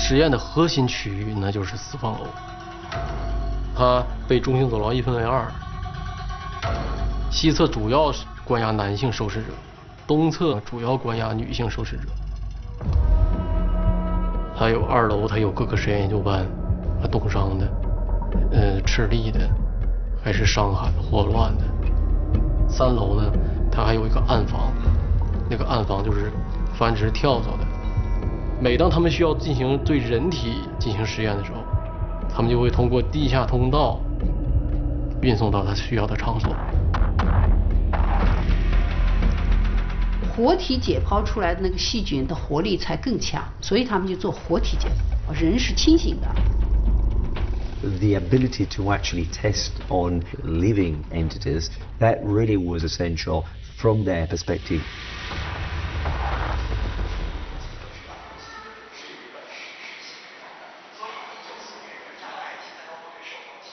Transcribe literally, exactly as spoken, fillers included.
实验的核心区域那就是四方楼，它被中型走廊一分为二，西侧主要关押男性受试者，东侧主要关押女性受试者。还有二楼，它有各个实验研究班，啊，冻伤的，呃，吃力的，还是伤寒霍乱的。三楼呢，它还有一个暗房，那个暗房就是繁殖跳蚤的。每当他们需要进行对人体进行实验的时候，他们就会通过地下通道运送到他需要的场所。 活体解剖出来的那个细菌的活力才更强，所以他们就做活体解剖，人是清醒的。 The ability to actually test on living entities, that really was essential from their perspective.